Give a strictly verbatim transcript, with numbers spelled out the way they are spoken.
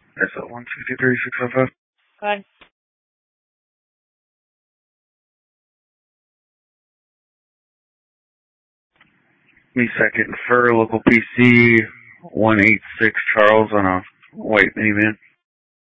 S L one sixty-three six oh five. Hi. Me second for local P C one eighty-six Charles on a white minivan.